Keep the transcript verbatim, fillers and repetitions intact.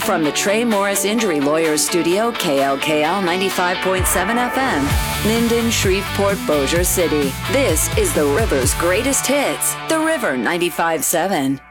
From the Trey Morris Injury Lawyers Studio, K L K L ninety-five point seven F M, Minden, Shreveport, Bossier City. This is the River's greatest hits. The River ninety-five point seven.